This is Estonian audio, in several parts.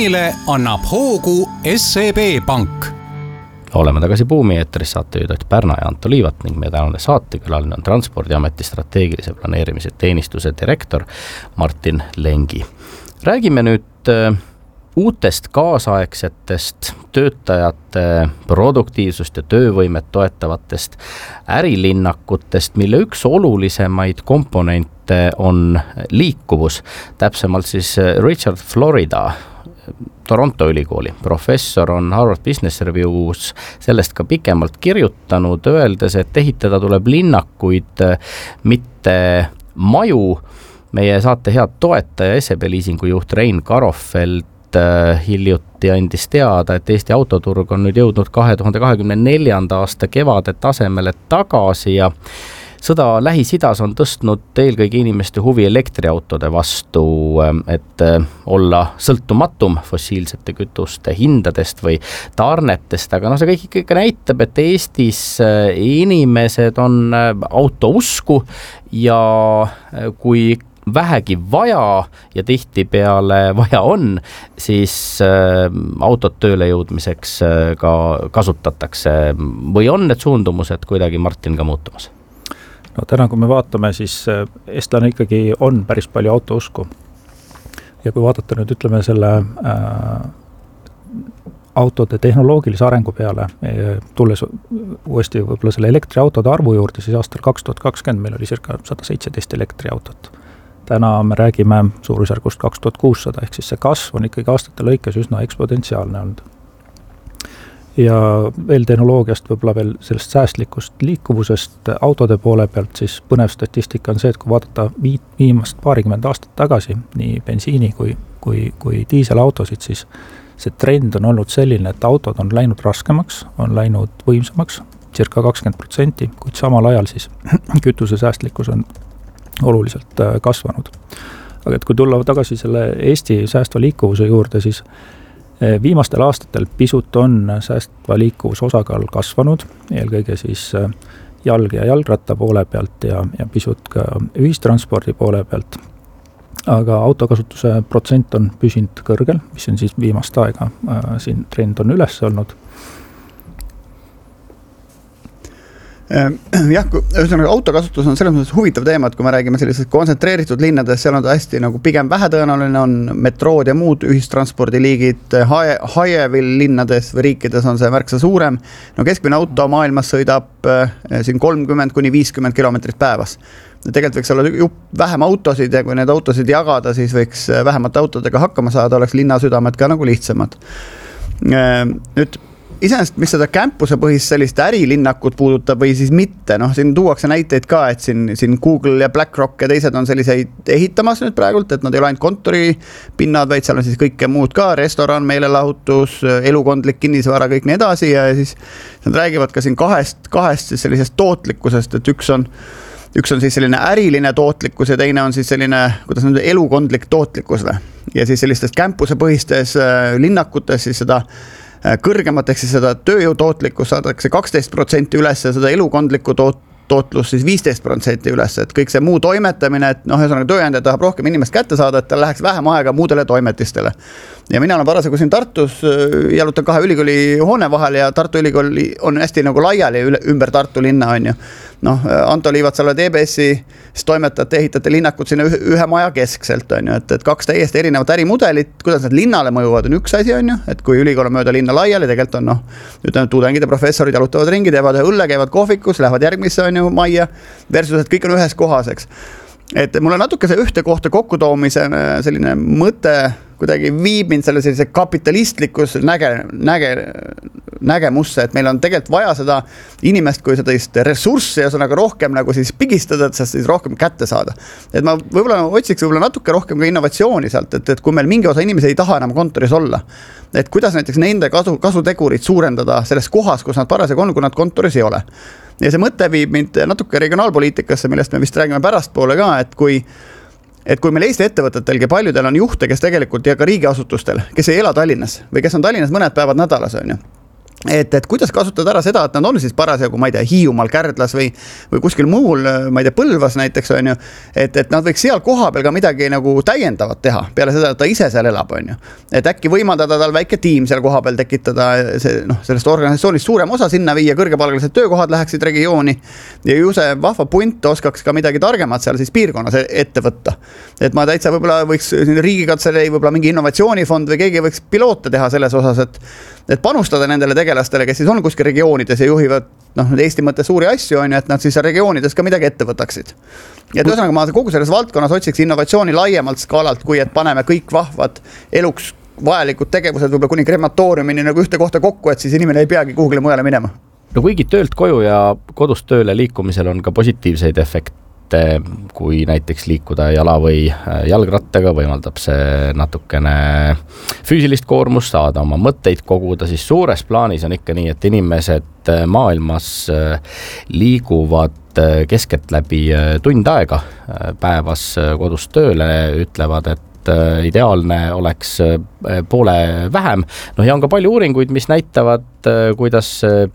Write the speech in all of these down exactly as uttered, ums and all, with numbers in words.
innovatsioonile annab hoogu S E B Pank. Oleme tagasi Buumi eetris, saatejuhid Ott Pärna ja Anto Liivat ning meie tänane saatekülaline on Transpordiameti strateegilise planeerimise teenistuse direktor Martin Lengi. Räägime nüüd uutest kaasaegsetest töötajate produktiivsust ja töövõimet toetavatest ärilinnakutest, mille üks olulisemaid komponente on liikuvus. Täpsemalt siis Richard Florida, Toronto ülikooli professor, on Harvard Business Review's sellest ka pikemalt kirjutanud, öeldes, et ehitada tuleb linnakuid, mitte maju. Meie saate head toetaja S E B Leasingu juht Rein Karofeld hiljuti andis teada, et Eesti autoturg on nüüd jõudnud kahe tuhande kahekümne neljanda aasta kevade tasemele tagasi ja sõda Lähis-Idas on tõstnud eelkõige inimeste huvi elektriautode vastu, et olla sõltumatum fossiilsete kütuste hindadest või tarnetest, aga no see kõik ikka näitab, et Eestis inimesed on auto usku ja kui vähegi vaja ja tihti peale vaja on, siis autot tööle jõudmiseks ka kasutatakse või on need suundumused kuidagi, Martin, ka muutumas? No täna, kui me vaatame, siis eestlane ikkagi on päris palju autousku. Ja kui vaadata nüüd, ütleme selle äh, autode tehnoloogilise arengu peale, tulles uuesti võib-olla selle elektriautode arvu juurde, siis aastal kaks tuhat kakskümmend meil oli circa sada seitseteist elektriautot. Täna me räägime suurusjärgust kaks tuhat kuussada, ehk siis see kasv on ikkagi aastate lõikes üsna eksponentsiaalne olnud. Ja veel tehnoloogiast, võib-olla veel sellest säästlikust liikuvusest autode poole pealt, siis põnev statistika on see, et kui vaadata viimast paarikümmend aastat tagasi, nii bensiini kui, kui, kui diiselautosid, siis see trend on olnud selline, et autod on läinud raskemaks, on läinud võimsamaks, circa kakskümmend protsenti, kuid samal ajal siis kütuse säästlikkus on oluliselt kasvanud. Aga et kui tulla tagasi selle Eesti säästva liikuvuse juurde, siis viimastel aastatel pisut on säästva liikuvuse osakaal kasvanud, eelkõige siis jalg- ja jalgratta poole pealt ja, ja pisut ka ühistranspordi poole pealt. Aga autokasutuse protsent on püsinud kõrgel, mis on siis viimast aega äh, siin trend on üles olnud. Jah, ühesõnaga autokasutus on selles mõttes huvitav teema, et kui me räägime sellisest kontsentreeritud linnades, seal on ta hästi nagu pigem vähetõenäoline, on metrood ja muud ühistranspordiliigid, Hajevil linnades või riikides on see märksa suurem. No keskmine auto maailmas sõidab siin kolmkümmend kuni viiskümmend kilomeetrit päevas. Tegelikult võiks olla jupp vähem autosid ja kui need autosid jagada, siis võiks vähemate autodega hakkama saada, oleks linnasüdamed ka nagu lihtsamad. Nüüd iseenesest, mis seda campuse põhist sellist ärilinnakut puudutab või siis mitte, noh, siin tuuakse näiteid ka, et siin, siin Google ja BlackRock ja teised on selliseid ehitamas nüüd praegult, et nad ei ole ainult kontoripinnad, vaid seal on siis kõike muud ka, restoran, meelelahutus, elukondlik kinnisvara, kõik nii edasi ja siis nad räägivad ka siin kahest, kahest siis sellisest tootlikkusest, et üks on Üks on siis selline äriline tootlikkus ja teine on siis selline, kuidas nüüd elukondlik tootlikkus. Ja siis sellistest campuse põhistes linnakutes siis seda kõrgemat, ehk siis seda tööjõu tootlikkus saadakse kaksteist protsenti üles ja seda elukondlikku toot, tootlus siis viisteist protsenti üles, et kõik see muu toimetamine, et noh, ühesõnaga tööandja tahab rohkem inimest kätte saada, et tal läheks vähem aega muudele toimetistele. Ja mina olen parasjagu siin Tartus, jalutan kahe ülikooli hoone vahel ja Tartu ülikooli on hästi nagu laiali ümber Tartu linna, on ju. Noh, Anto Liivat, sa oled E B S-i toimetajate ehitate linnakut sinna ühe maja keskselt, on ju, et, et kaks täiesti erinevat ärimudelit, kuidas need linnale mõjuvad, on üks asi, on ju, et kui ülikool on mööda linna laiali, tegelikult on, noh, ütleme, tudengid ja professorid jalutavad ringi, teevad õlle, käivad kohvikus, lähevad järgmisse, on ju, majja, versus, et kõik on ühes kohas, eks. Et mulle natuke see ühte kohta kokkutoomise selline mõte kuidagi viib mind selle sellise kapitalistlikus näge, näge, nägemusse, et meil on tegelikult vaja seda inimest kui seda ressurssi ja sõnaga rohkem nagu siis pigistada, et siis rohkem kätte saada. Et ma võib-olla otsiks võib-olla natuke rohkem ka innovatsiooni sealt, et, et kui meil mingi osa inimesi ei taha enam kontoris olla, et kuidas näiteks nende kasu, kasutegurid suurendada selles kohas, kus nad parasjagu on, kui nad kontoris ei ole. Ja see mõte viib mind natuke regionaalpoliitikasse, millest me vist räägime pärastpoole ka, et kui, et kui meil Eesti ettevõtetelgi paljudel on juhte, kes tegelikult ja ka riigiasutustel, kes ei ela Tallinnas või kes on Tallinnas mõned päevad nädalas, on ju. et, et kuidas kasutada ära seda, et nad on siis parasjagu, ma ei tea, Hiiumaal, Kärdlas või, või kuskil muul, ma ei tea, Põlvas näiteks on ju, et, et nad võiks seal koha peal ka midagi nagu täiendavat teha peale seda, et ta ise seal elab, on ju. Et äkki võimaldada tal väike tiim seal koha peal tekitada see, noh, sellest organisatsioonist suurem osa sinna viia, kõrgepalgalised töökohad läheksid regiooni ja ju see vahva punt oskaks ka midagi targemat seal siis piirkonnas ette võtta. Et ma täitsa võib-olla võiks Riigikantselei, võib-olla mingi innovatsioonifond või keegi võiks piloote teha selles osas, et, et panustada nendele tegelastele, kes siis on kuskil regioonides ja juhivad noh, Eesti mõttes suuri asju on ju, et nad siis regioonides ka midagi ette võtaksid. Ja et ühesõnaga ma kogu selles valdkonnas otsiks innovatsiooni laiemalt skaalalt, kui et paneme kõik vahvad eluks vajalikud tegevused võib-olla kuni krematooriumini nagu ühte kohta kokku, et siis inimene ei peagi kuhugile mujale minema. No kuigi töölt koju ja kodust tööle liikumisel on ka positiivseid efekte, kui näiteks liikuda jala või jalgrattaga, võimaldab see natukene füüsilist koormust, saada oma mõtteid koguda, siis suures plaanis on ikka nii, et inimesed maailmas liiguvad keskeltläbi tund aega päevas kodust tööle, ütlevad, et ideaalne oleks poole vähem. No ja on ka palju uuringuid, mis näitavad, kuidas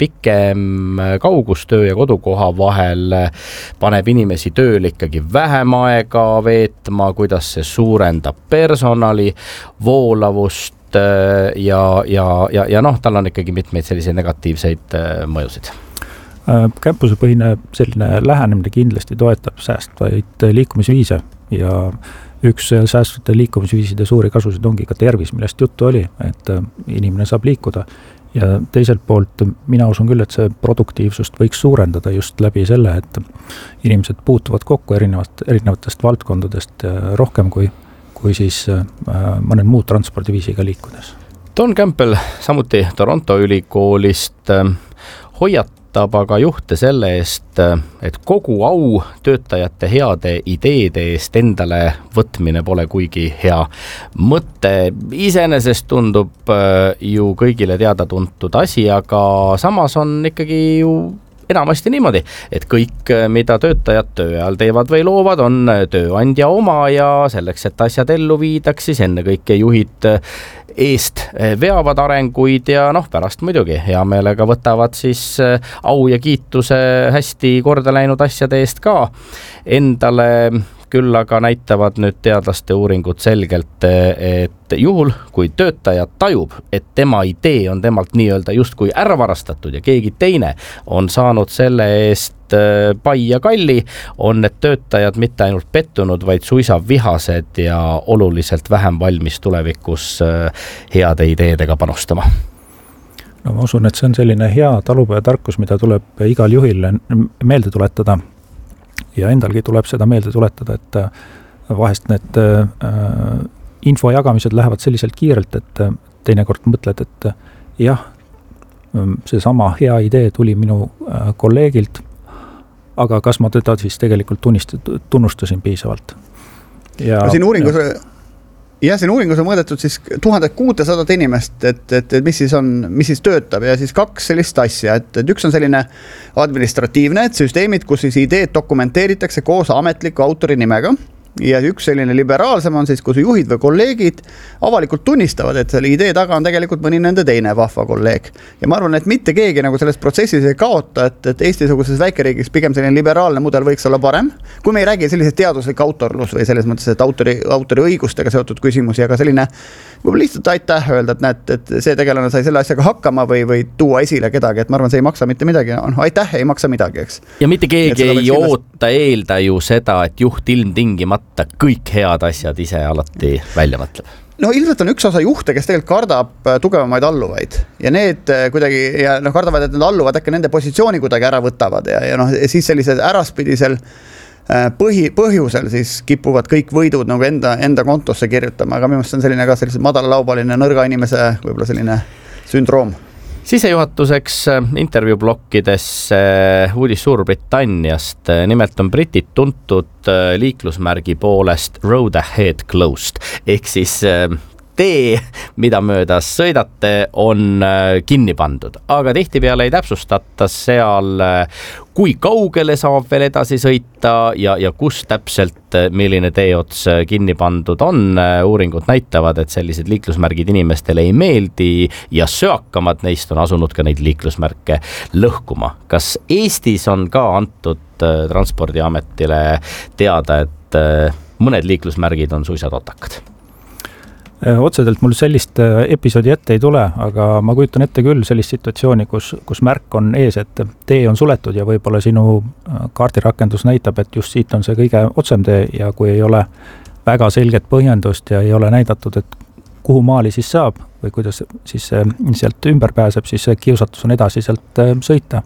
pikem kaugustöö ja kodukoha vahel paneb inimesi tööl ikkagi vähem aega veetma, kuidas see suurendab personali voolavust ja, ja, ja, ja noh, tal on ikkagi mitmeid selliseid negatiivseid mõjusid. Campusepõhine selline lähenemine kindlasti toetab säästvaid liikumisviise ja üks säästvate liikumisviiside suuri kasusid ongi ka tervis, millest juttu oli, et inimene saab liikuda ja teiselt poolt mina usun küll, et see produktiivsust võiks suurendada just läbi selle, et inimesed puutuvad kokku erinevat, erinevatest valdkondadest rohkem kui, kui siis mõned muud transpordiviisiga liikudes. Don Campbell, samuti Toronto ülikoolist, hoiatab aga juhte selle eest, et kogu au töötajate heade ideede eest endale võtmine pole kuigi hea mõte. Iseenesest tundub ju kõigile teada-tuntud asi, aga samas on ikkagi ju enamasti niimoodi, et kõik, mida töötajad töö ajal teevad või loovad, on tööandja oma ja selleks, et asjad ellu viidaks, siis enne kõike juhid eest veavad arenguid ja noh, pärast muidugi hea meelega võtavad siis au ja kiituse hästi korda läinud asjade eest ka endale. Küll aga näitavad nüüd teadlaste uuringud selgelt, et juhul, kui töötaja tajub, et tema idee on temalt nii-öelda justkui ära varastatud ja keegi teine on saanud selle eest pai ja kalli, on need töötajad mitte ainult pettunud, vaid suisa vihased ja oluliselt vähem valmis tulevikus heade ideedega panustama. No ma usun, et see on selline hea talupojatarkus, mida tuleb igal juhil meelde tuletada. Ja endalgi tuleb seda meelde tuletada, et vahest need äh, info jagamised lähevad selliselt kiirelt, et teinekord mõtled, et jah, see sama hea idee tuli minu äh, kolleegilt, aga kas ma teda siis tegelikult tunnist, tunnustasin piisavalt. Ja, no siin uuringus, jah, siin uuringus on mõõdetud siis tuhat kuussada inimest, et, et, et mis siis on, mis siis töötab ja siis kaks sellist asja, et, et üks on selline administratiivne, et süsteemid, kus siis ideed dokumenteeritakse koos ametliku autori nimega ja üks selline liberaalsem on siis, kus juhid või kolleegid avalikult tunnistavad, et selle idee taga on tegelikult mõni nende teine vahva kolleeg. Ja ma arvan, et mitte keegi nagu selles protsessis ei kaota, et, et Eesti-suguses väikeriigis pigem selline liberaalne mudel võiks olla parem. Kui me ei räägi sellisest teaduslik autorlus või selles mõttes, et autori, autori õigustega seotud küsimusi, aga selline võib-olla lihtsalt aitäh öelda, et näed, et see tegelane sai selle asjaga hakkama või, või tuua esile kedagi, et ma arvan, see ei maksa mitte midagi. No, aitäh ei maksa midagi, eks. Ja mitte keegi ei oota eelda ju seda, et juht ilmtingimata kõik head asjad ise alati välja mõtleb. No ilmselt on üks osa juhte, kes tegelikult kardab tugevamaid alluvaid ja need kuidagi ja noh, kardavad, et need alluvad äkki nende positsiooni kuidagi ära võtavad ja, ja noh, siis sellised äraspidisel põhi, põhjusel siis kipuvad kõik võidud nagu enda, enda kontosse kirjutama, aga minu meelest on selline ka selline madalalaubaline nõrga inimese võib-olla selline sündroom. Sisejuhatuseks intervjuublokkides uudis Suurbritanniast. Nimelt on britid tuntud liiklusmärgi poolest Road Ahead Closed ehk siis tee, mida mööda sõidate, on kinni pandud, aga tihtipeale ei täpsustata seal, kui kaugele saab veel edasi sõita ja, ja kus täpselt milline teeots kinni pandud on. Uuringud näitavad, et sellised liiklusmärgid inimestele ei meeldi ja söakamad neist on asunud ka neid liiklusmärke lõhkuma. Kas Eestis on ka antud Transpordiametile teada, et mõned liiklusmärgid on suisa totakad? Otseselt mul sellist episoodi ette ei tule, aga ma kujutan ette küll sellist situatsiooni, kus, kus märk on ees, et tee on suletud ja võib-olla sinu kaardirakendus näitab, et just siit on see kõige otsem tee ja kui ei ole väga selget põhjendust ja ei ole näidatud, et kuhu maali siis saab või kuidas siis sealt ümber pääseb, siis kiusatus on edasi sealt sõita.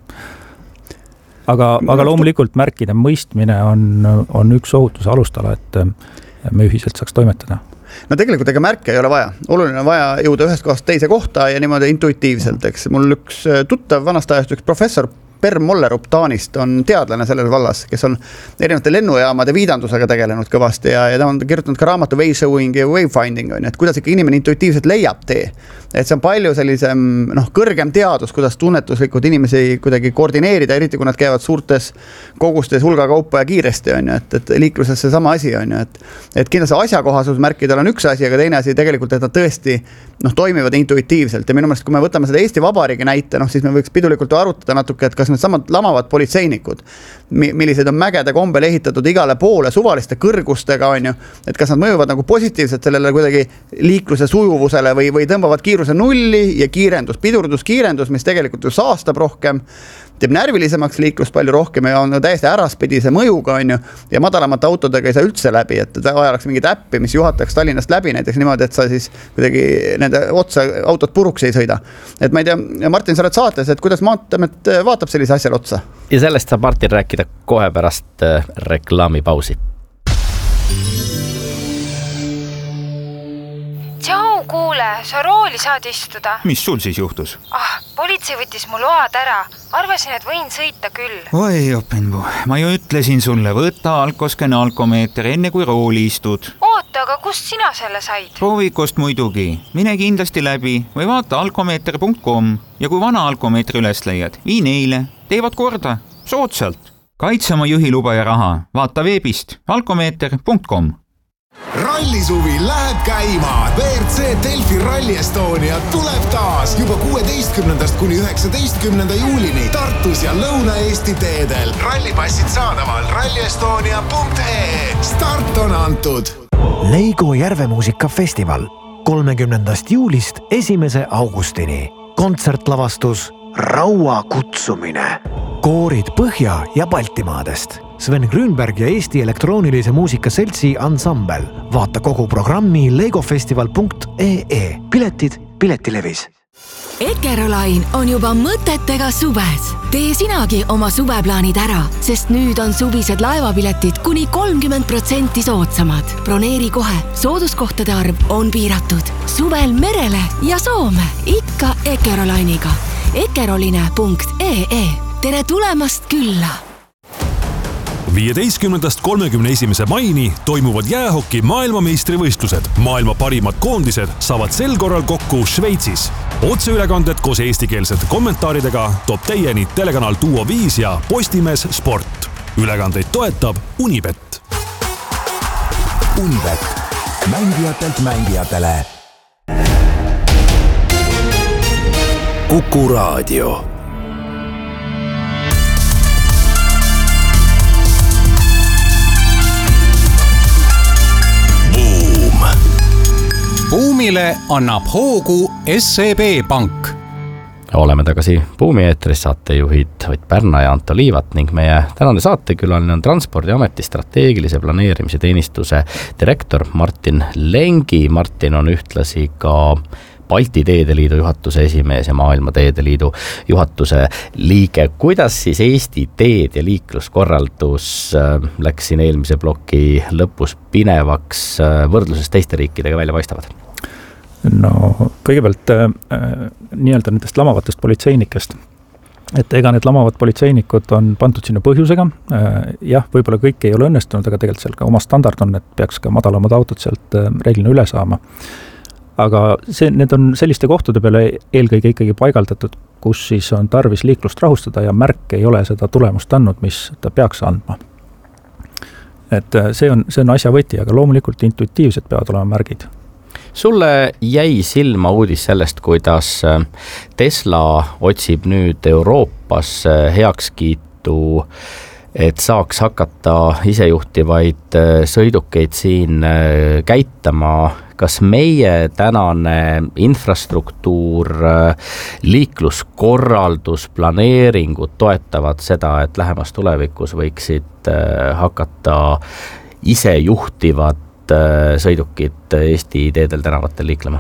Aga, aga loomulikult märkide mõistmine on, on üks ohutuse alustala, et me ühiselt saaks toimetada. No tegelikult ega märke ei ole vaja. Oluline on vaja jõuda ühest kohast teise kohta ja niimoodi intuitiivselt, eks. Mul üks tuttav vanast ajast, üks professor Per Mollerup Taanist on teadlane selles vallas, kes on erinevate lennujaamade viidandusega tegelenud kõvasti ja, ja ta on kirjutanud ka raamatu Wayshowing ja Wayfinding, on, et kuidas ikka inimene intuitiivselt leiab tee. Et see on palju sellisem noh, kõrgem teadus, kuidas tunnetuslikud inimesi kuidagi koordineerida, eriti kui nad käivad suurtes kogustes hulga kaupa ja kiiresti, on ju, et, et liikluses see sama asi on ju, et, et kindlasti asjakohasusmärkidel on üks asi, aga teine asi tegelikult, et nad tõesti noh, toimivad intuitiivselt ja minu meelest, kui me võtame seda Eesti Vabariigi näite, noh, siis me võiks pidulikult arutada natuke, et kas need samad lamavad politseinikud, millised on mägede kombel ehitatud igale poole suvaliste kõrgustega, on ju, et kas nad mõjuvad nagu positiivselt sellele kuidagi liikluse sujuvusele või, või tõmbavad kiiruse nulli ja kiirendus, pidurdus, kiirendus, mis tegelikult ju saastab rohkem, teeb närvilisemaks liiklust palju rohkem ja on täiesti äraspidise mõjuga, on ju, ja madalamate autodega ei saa üldse läbi, et vajalaks mingit äppi, mis juhataks Tallinnast läbi näiteks niimoodi, et sa siis kuidagi nende otsa autot puruks ei sõida. Et ma ei tea, Martin, sa oled saates, et kuidas Maanteamet vaatab sellise asjale otsa? Ja sellest saab Martin rääkida kohe pärast reklaamipausi. Tšau, kuule, sa rooli saad istuda. Mis sul siis juhtus? Ah, politsei võttis mu load ära. Arvasin, et võin sõita küll. Oi, openvu. Ma ju ütlesin sulle, võta alkoskene alkomeeter enne kui rooli istud. Oota, aga kust sina selle said? Proovikost muidugi. Mine kindlasti läbi või vaata alkomeeter punkt com ja kui vana alkomeetri üles leiad, vii neile. Teevad korda. Soodsalt. Kaitse oma juhiluba ja raha. Vaata veebist alkomeeter punkt com. Rallisuvi läheb käima. B R C Delfi Rally Estonia tuleb taas juba kuueteistkümnendast kuni üheksateistkümnenda juulini Tartus ja Lõuna-Eesti teedel. Rallipassid saadaval ralli estonia punkt ee. Start on antud. Leigo Järvemuusikafestival kolmekümnendast juulist esimese augustini. Kontsertlavastus Raua kutsumine. Koorid Põhja- ja Baltimaadest. Sven Grünberg ja Eesti elektroonilise muusika seltsi ansambel. Vaata kogu programmi legofestival punkt ee. Piletid Piletilevis. Eckerolain on juba mõtetega suves. Tee sinagi oma suveplaanid ära, sest nüüd on suvised laevapiletid kuni kolmkümmend protsenti soodsamad. Broneeri kohe, sooduskohtade arv on piiratud. Suvel merele ja Soome, ikka Eckerolainiga. Eckeroline punkt ee. Tere tulemast külla! viieteistkümnendast kolmekümne esimese maini toimuvad jäähoki maailmameistrivõistlused. Maailma parimad koondised saavad sel korral kokku Šveitsis. Otseülekanded koos eestikeelsete kommentaaridega toob teieni telekanal Duo viis ja Postimees Sport. Ülekandeid toetab Unibet. Unibet. Mängijatelt mängijatele. Kuku Raadio. Buumile annab hoogu S E B Pank. Oleme tagasi Buumi eetris, saatejuhid Ott Pärna ja Anto Liivat ning meie tänane saatekülaline on Transpordiameti strateegilise planeerimise teenistuse direktor Martin Lengi. Martin on ühtlasi ka Balti Teedeliidu juhatuse esimees ja Maailma Teedeliidu juhatuse liige. Kuidas siis Eesti teed ja liikluskorraldus läks siin eelmise ploki lõpus pinevaks võrdluses teiste riikidega välja paistavad? No kõigepealt äh, nii-öelda nendest lamavatest politseinikest. Et ega need lamavad politseinikud on pandud sinna põhjusega. Äh, jah, võib-olla kõik ei ole õnnestunud, aga tegelikult seal ka oma standard on, et peaks ka madalamad autod sealt äh, reeglina üle saama. aga see, need on selliste kohtade peale eelkõige ikkagi paigaldatud, kus siis on tarvis liiklust rahustada ja märk ei ole seda tulemust andnud, mis ta peaks andma. Et see on, see on asja võti, aga loomulikult intuitiivselt peavad olema märgid. Sulle jäi silma uudis sellest, kuidas Tesla otsib nüüd Euroopas heakskiitu, et saaks hakata isejuhtivaid sõidukeid siin käitama. Kas meie tänane infrastruktuur, liikluskorraldus, planeeringud toetavad seda, et lähemas tulevikus võiksid hakata isejuhtivad sõidukid Eesti teedel tänavatel liiklema?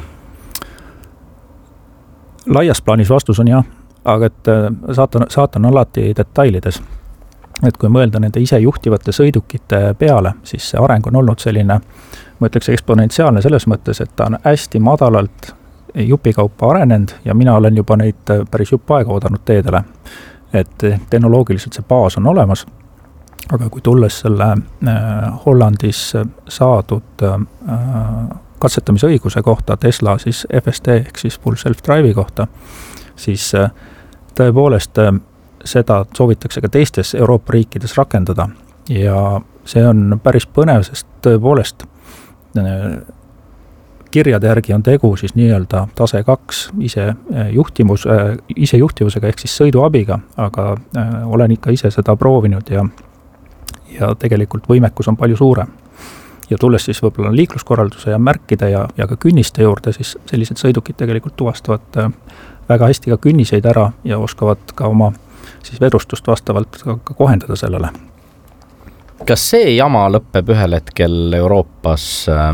Laias plaanis vastus on jah, aga et saatan, saatan alati detailides. Et kui mõelda nende isejuhtivate sõidukite peale, siis see areng on olnud selline, ma ütleks eksponentsiaalne selles mõttes, et ta on hästi madalalt jupikaupa arenenud ja mina olen juba neid päris jupp aega oodanud teedele. Et tehnoloogiliselt see baas on olemas. Aga kui tulles selle äh, Hollandis saadud äh, katsetamise õiguse kohta Tesla siis F S D ehk siis full self-drive'i kohta, siis äh, tõepoolest äh, seda soovitakse ka teistes Euroopa riikides rakendada ja see on päris põnev, sest tõepoolest äh, kirjade järgi on tegu siis nii-öelda tase kaks ise, juhtimus, äh, ise juhtivusega ehk siis sõiduabiga, aga äh, olen ikka ise seda proovinud ja ja tegelikult võimekus on palju suurem. Ja tulles siis võib-olla liikluskorralduse ja märkide ja, ja ka künniste juurde, siis sellised sõidukid tegelikult tuvastavad väga hästi ka künniseid ära ja oskavad ka oma siis vedustust vastavalt ka, ka kohendada sellele. Kas see jama lõpeb ühel hetkel Euroopas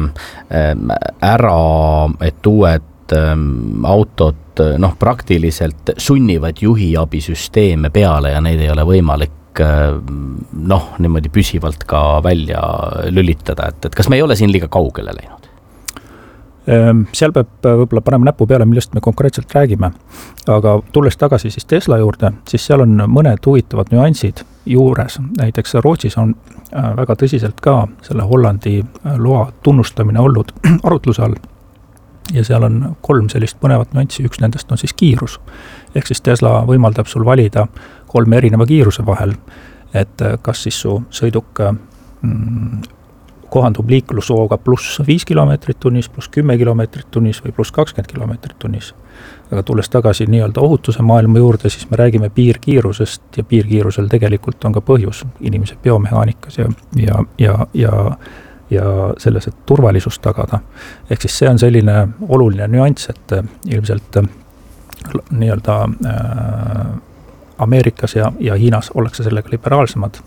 ära, et uued autod noh, praktiliselt sunnivad juhiabisüsteeme peale ja neid ei ole võimalik noh, niimoodi püsivalt ka välja lülitada, et, et kas me ei ole siin liiga kaugele läinud? Seal peab võib-olla panema näpu peale, millest me konkreetselt räägime, aga tulles tagasi siis Tesla juurde, siis seal on mõned huvitavad nüansid juures, näiteks Rootsis on väga tõsiselt ka selle Hollandi loa tunnustamine olnud arutluse all ja seal on kolm sellist põnevat nüanssi, üks nendest on siis kiirus, ehk siis Tesla võimaldab sul valida kolme erineva kiiruse vahel, et kas siis su sõiduk mm, kohandub liiklusvooga pluss viis kilomeetrit tunnis, pluss kümme kilomeetrit tunnis või pluss kakskümmend kilomeetrit tunnis. Aga tulles tagasi nii-öelda ohutuse maailma juurde, siis me räägime piirkiirusest ja piirkiirusel tegelikult on ka põhjus inimese biomehaanikas ja, ja, ja, ja, ja selles, et turvalisust tagada. Ehk siis see on selline oluline nüanss, et ilmselt nii-öelda äh, Ameerikas ja, ja Hiinas ollakse sellega liberaalsemad.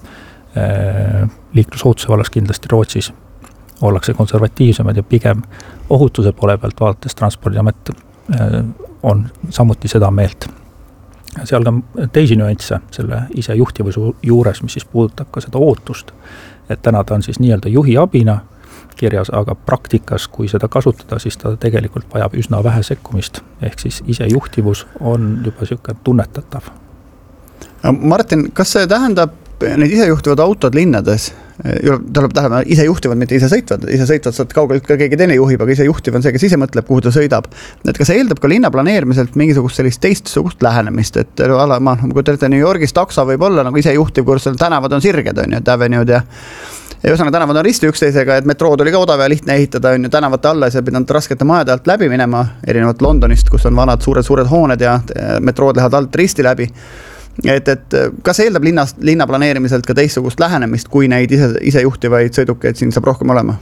Äh, liiklusohutuse vallas kindlasti Rootsis ollakse konservatiivsemad ja pigem ohutuse poole pealt vaadates Transpordiamet äh, on samuti seda meelt. Seal ka teisi nüansse selle ise juhtivuse juures, mis siis puudutab ka seda ootust, et täna ta on siis nii-öelda juhi abina kirjas, aga praktikas, kui seda kasutada, siis ta tegelikult vajab üsna vähe sekkumist, ehk siis ise juhtivus on juba siuke tunnetatav. Martin, kas see tähendab need isejuhtivad autod linnades, tuleb tähendama ise juhtivad, mitte ise sõitvad, ise sõitvad saad kaugelt ka keegi teine juhib, aga ise juhtiv on see, kes ise mõtleb, kuhu ta sõidab. Et kas see eeldab ka linna planeerimiselt mingisugust sellist teistsugust lähenemist, et ala, ma kui te New Yorgis taksa võib olla nagu ise juhtiv, kus tänavad on sirged, on ju, et avenued ja ja üsana tänavad on risti üksteisega, et metrood oli ka odav ja lihtne ehitada, on ju, tänavate alla ja see pidanud raskete majade alt läbi minema, erinevalt Londonist, kus on vanad suured, suured hooned ja metrood lähevad alt risti läbi. Et, et kas eeldab linnas, linna planeerimiselt ka teistsugust lähenemist, kui neid ise, ise juhtivaid sõidukeid siin saab rohkem olema?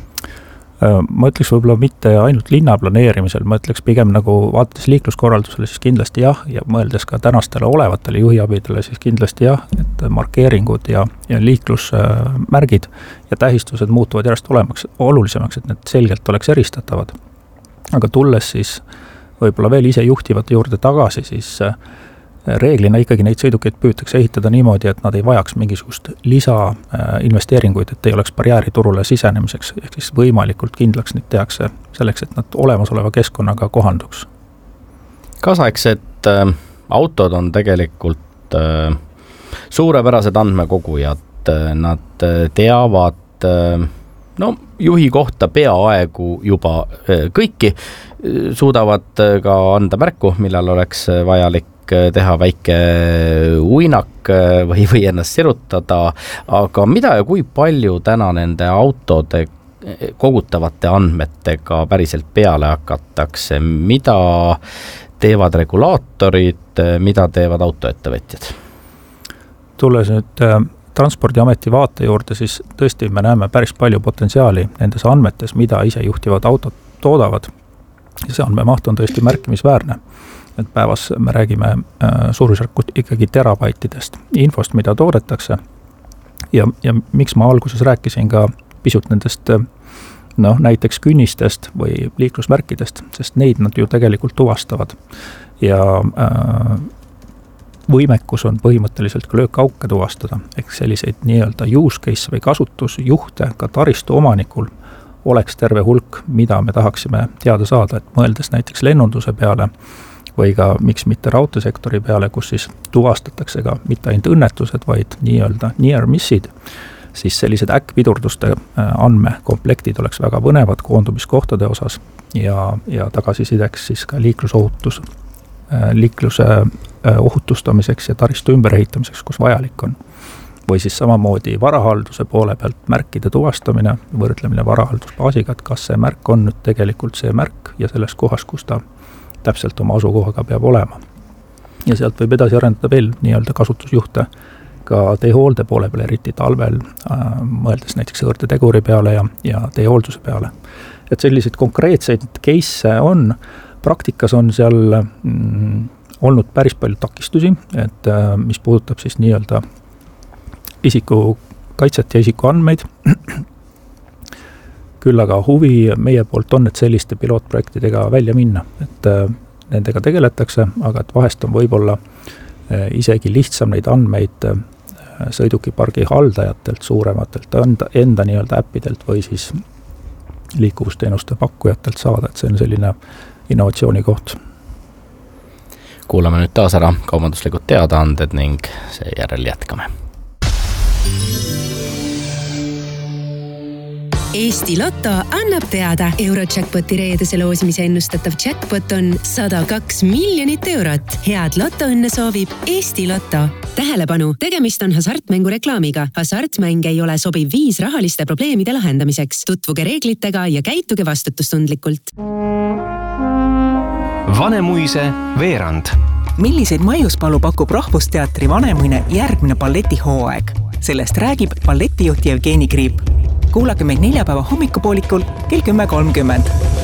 Ma ütleks võib-olla mitte ainult linna planeerimisel, ma ütleks pigem nagu vaadates liikluskorraldusele, siis kindlasti jah, ja mõeldes ka tänastele olevatele juhiabidele, siis kindlasti jah, et markeeringud ja, ja liiklusmärgid ja tähistused muutuvad järjest olemaks, olulisemaks, et need selgelt oleks eristatavad. Aga tulles siis võib-olla veel ise juhtivate juurde tagasi, siis reeglina ikkagi neid sõidukeid püütakse ehitada niimoodi, et nad ei vajaks mingisugust lisainvesteeringuid, et ei oleks barjääri turule sisenemiseks, ehk siis võimalikult kindlaks neid tehakse selleks, et nad olemasoleva keskkonnaga kohanduks. Kaasaegsed äh, autod on tegelikult äh, suurepärased andmekogujad, nad teavad äh, no juhi kohta peaaegu juba kõiki suudavad ka anda märku, millal oleks vajalik teha väike uinak või, või ennast sirutada, aga mida ja kui palju täna nende autode kogutavate andmetega päriselt peale hakatakse, mida teevad regulaatorid, mida teevad autoettevõtjad? Tulles nüüd Transpordiameti vaate juurde, siis tõesti me näeme päris palju potentsiaali nendes andmetes, mida ise juhtivad autod toodavad. See andmemaht on tõesti märkimisväärne. Et päevas me räägime äh, suurusjärku ikkagi terabaitidest infost, mida toodetakse. Ja, ja miks ma alguses rääkisin ka pisut nendest no, näiteks künnistest või liiklusmärkidest, sest neid nad ju tegelikult tuvastavad. Ja äh, võimekus on põhimõtteliselt ka löökauke tuvastada, ehk selliseid nii-öelda use case või kasutusjuhte ka taristu omanikul oleks terve hulk, mida me tahaksime teada saada, et mõeldes näiteks lennunduse peale või ka miks mitte raudteesektori peale, kus siis tuvastatakse ka mitte ainult õnnetused, vaid nii-öelda near missid, siis sellised äkkpidurduste andmekoplektid oleks väga põnevad koondumiskohtade osas ja, ja tagasisideks siis ka liiklusohutus, liikluse ohutustamiseks ja taristu ümberehitamiseks, kus vajalik on. Või siis samamoodi varahalduse poole pealt märkide tuvastamine, võrdlemine varahaldusbaasiga, et kas see märk on nüüd tegelikult see märk ja selles kohas, kus ta täpselt oma asukohaga peab olema. Ja sealt võib edasi arendada veel nii-öelda kasutusjuhte ka teehoolde poole peale, eriti talvel, äh, mõeldes näiteks õõrdeteguri peale ja, ja teehoolduse peale. Et selliseid konkreetseid case on, praktikas on seal mm, olnud päris palju takistusi, et äh, mis puudutab siis nii-öelda isiku kaitset ja isiku andmeid. Küll aga huvi meie poolt on, et selliste pilootprojektidega välja minna, et äh, nendega tegeletakse, aga et vahest on võib-olla äh, isegi lihtsam neid andmeid äh, sõidukipargi haldajatelt, suurematelt enda, enda nii-öelda äppidelt või siis liikuvusteenuste pakkujatelt saada, et see on selline innovatsiooni koht. Kuulame nüüd taas ära kaubanduslikud teadaanded ning seejärel jätkame. Eesti Lotto annab teada, Eurojackpoti reedese loosimise ennustatav jackpot on sada kaks miljonit eurot. Head Lottoõnne soovib Eesti Lotto. Tähelepanu, tegemist on hasartmängu reklaamiga. Hasartmäng ei ole sobiv viis rahaliste probleemide lahendamiseks. Tutvuge reeglitega ja käituge vastutustundlikult. Vanemuise veerand. Milliseid maiuspalu pakub Rahvusteatri Vanemuine järgmine balletihooaeg? Sellest räägib balletijuht Jevgeni Kriip. Kuulake meid neljapäeva hommikupoolikul kell kümme kolmkümmend.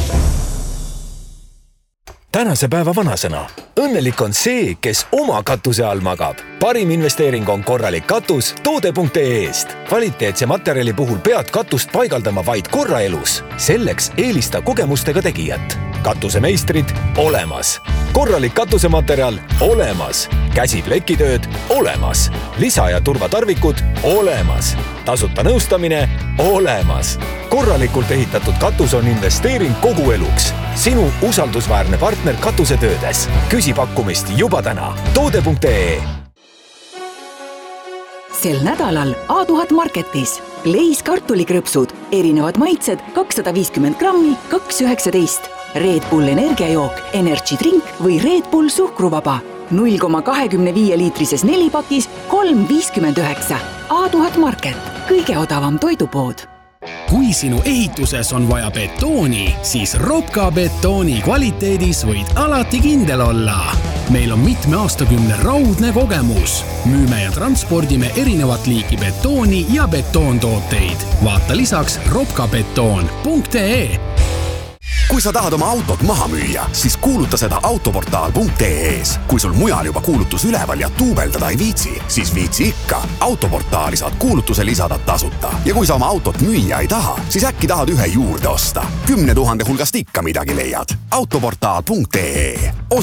Tänase päeva vanasõna. Õnnelik on see, kes oma katuse all magab. Parim investeering on korralik katus toode punkt ee-st. Kvaliteetse materjali puhul pead katust paigaldama vaid korra elus. Selleks eelista kogemustega tegijat. Katusemeistrid olemas. Korralik katusematerjal olemas. Käsiplekitööd olemas. Lisa- ja turvatarvikud olemas. Tasuta nõustamine olemas. Korralikult ehitatud katus on investeering kogu eluks. Sinu usaldusväärne partner katusetöödes. Küsi pakkumist juba täna. toode punkt ee. Sel nädalal A tuhat Marketis. Leis kartulikrõpsud, erinevad maitsed, kakssada viiskümmend grammi, kaks üheksateist. Red Bull energiajook, Energy Drink või Red Bull suhkruvaba. null koma kakskümmend viis liitrises nelipakis, kolm viiskümmend üheksa. A tuhat Market, kõige odavam toidupood. Kui sinu ehituses on vaja betooni, siis Ropka betooni kvaliteedis võid alati kindel olla. Meil on mitme aastakümne raudne kogemus. Müüme ja transpordime erinevat liiki betooni ja betoontooteid. Vaata lisaks ropkabetoon punkt ee. Kui sa tahad oma autot maha müüa, siis kuuluta seda autoportaal punkt ee-s. Kui sul mujal juba kuulutus üleval ja tuubeldada ei viitsi, siis viitsi ikka. Autoportaali saad kuulutuse lisada tasuta. Ja kui sa oma autot müüa ei taha, siis äkki tahad ühe juurde osta. Kümne tuhande hulgast ikka midagi leiad. autoportaal punkt ee.